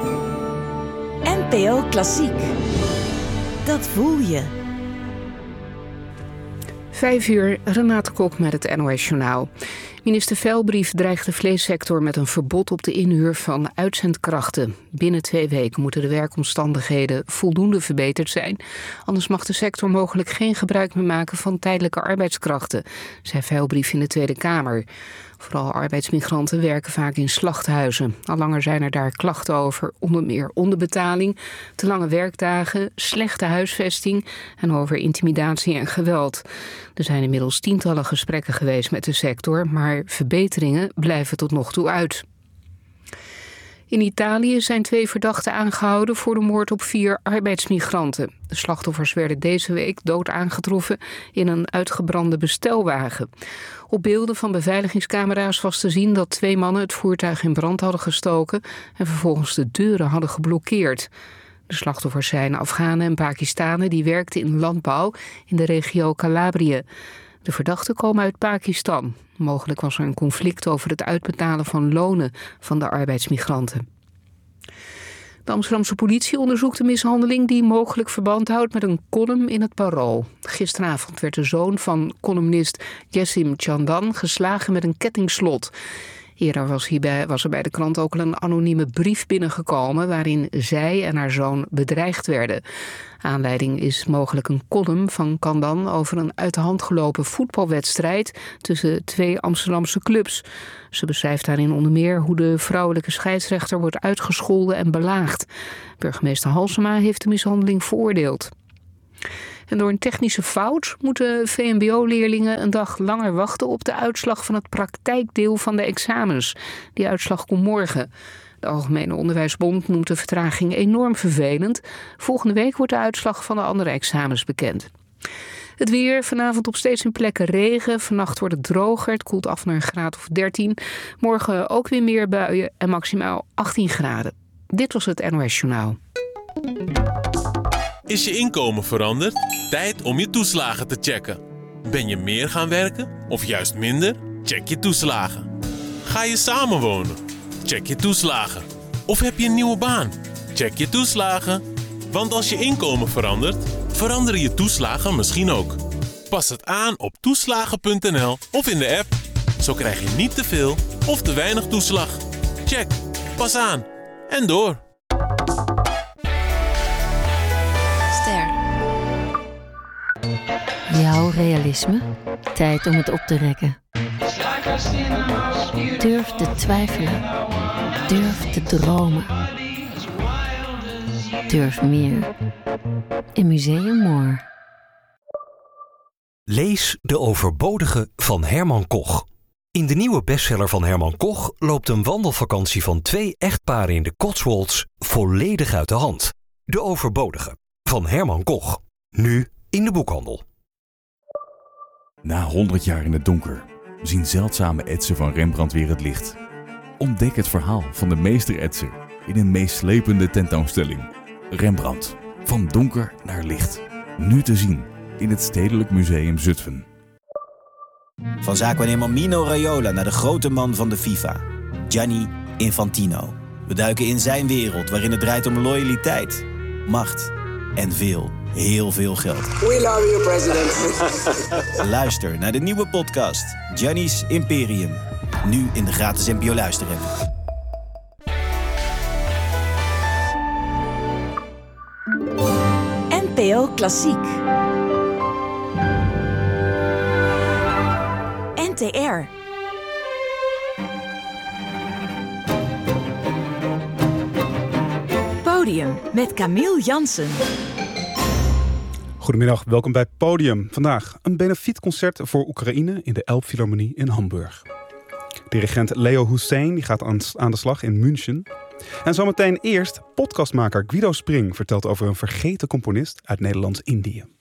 NPO Klassiek. Dat voel je. 5:00, Renate Kok met het NOS Journaal. Minister Velbrief dreigt de vleessector met een verbod op de inhuur van uitzendkrachten. Binnen 2 weken moeten de werkomstandigheden voldoende verbeterd zijn. Anders mag de sector mogelijk geen gebruik meer maken van tijdelijke arbeidskrachten, zei Velbrief in de Tweede Kamer. Vooral arbeidsmigranten werken vaak in slachthuizen. Al langer zijn er daar klachten over, onder meer onderbetaling, te lange werkdagen, slechte huisvesting en over intimidatie en geweld. Er zijn inmiddels tientallen gesprekken geweest met de sector, maar verbeteringen blijven tot nog toe uit. In Italië zijn 2 verdachten aangehouden voor de moord op 4 arbeidsmigranten. De slachtoffers werden deze week dood aangetroffen in een uitgebrande bestelwagen. Op beelden van beveiligingscamera's was te zien dat 2 mannen het voertuig in brand hadden gestoken en vervolgens de deuren hadden geblokkeerd. De slachtoffers zijn Afghanen en Pakistanen die werkten in landbouw in de regio Calabrië. De verdachten komen uit Pakistan. Mogelijk was er een conflict over het uitbetalen van lonen van de arbeidsmigranten. De Amsterdamse politie onderzoekt de mishandeling die mogelijk verband houdt met een column in het Parool. Gisteravond werd de zoon van columnist Jessim Chandan geslagen met een kettingslot. Eerder was er bij de krant ook al een anonieme brief binnengekomen waarin zij en haar zoon bedreigd werden. Aanleiding is mogelijk een column van Chandan over een uit de hand gelopen voetbalwedstrijd tussen 2 Amsterdamse clubs. Ze beschrijft daarin onder meer hoe de vrouwelijke scheidsrechter wordt uitgescholden en belaagd. Burgemeester Halsema heeft de mishandeling veroordeeld. En door een technische fout moeten VMBO-leerlingen een dag langer wachten op de uitslag van het praktijkdeel van de examens. Die uitslag komt morgen. De Algemene Onderwijsbond noemt de vertraging enorm vervelend. Volgende week wordt de uitslag van de andere examens bekend. Het weer, vanavond op steeds meer plekken regen. Vannacht wordt het droger, het koelt af naar een graad of 13. Morgen ook weer meer buien en maximaal 18 graden. Dit was het NOS Journaal. Is je inkomen veranderd? Tijd om je toeslagen te checken. Ben je meer gaan werken of juist minder? Check je toeslagen. Ga je samenwonen? Check je toeslagen. Of heb je een nieuwe baan? Check je toeslagen. Want als je inkomen verandert, veranderen je toeslagen misschien ook. Pas het aan op toeslagen.nl of in de app. Zo krijg je niet te veel of te weinig toeslag. Check. Pas aan. En door. Jouw realisme? Tijd om het op te rekken. Durf te twijfelen. Durf te dromen. Durf meer. In Museum Moor. Lees De Overbodige van Herman Koch. In de nieuwe bestseller van Herman Koch loopt een wandelvakantie van 2 echtparen in de Cotswolds volledig uit de hand. De Overbodige van Herman Koch. Nu in de boekhandel. Na 100 jaar in het donker zien zeldzame etsen van Rembrandt weer het licht. Ontdek het verhaal van de meesteretser in een meeslepende tentoonstelling. Rembrandt, van donker naar licht. Nu te zien in het Stedelijk Museum Zutphen. Van zaakwaarnemer Mino Raiola naar de grote man van de FIFA, Gianni Infantino. We duiken in zijn wereld waarin het draait om loyaliteit, macht en heel veel geld. We love you, president. Luister naar de nieuwe podcast Gianni's Imperium. Nu in de gratis NPO Luister-app. NPO Klassiek. NTR. Podium met Camille Jansen. Goedemiddag, welkom bij Podium. Vandaag een benefietconcert voor Oekraïne in de Elbphilharmonie in Hamburg. Dirigent Leo Hussein die gaat aan de slag in München. En zometeen eerst podcastmaker Guido Spring vertelt over een vergeten componist uit Nederlands-Indië.